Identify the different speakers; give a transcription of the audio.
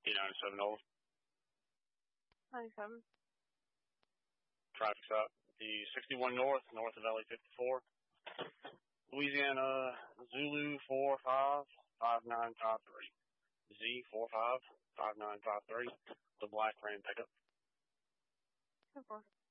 Speaker 1: E97 North.
Speaker 2: 97.
Speaker 1: Traffic stop. The 61 North, north of LA 54. Louisiana Zulu 455953. Z455953. The black Ram pickup.
Speaker 2: 10-4.